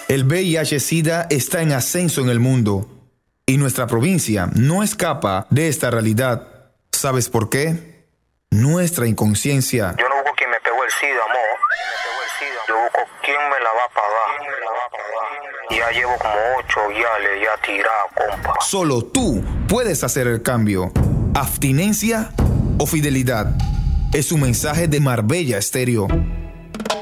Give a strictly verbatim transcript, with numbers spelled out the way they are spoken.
El V I H-Sida está en ascenso en el mundo y nuestra provincia no escapa de esta realidad. ¿Sabes por qué? Nuestra inconsciencia. Yo no busco quien me pegó el SIDA, amor. Yo busco quién me la va a pagar. Ya llevo como ocho yales ya tirado, compa. Solo tú puedes hacer el cambio. Abstinencia o fidelidad. Es un mensaje de Marbella Estéreo.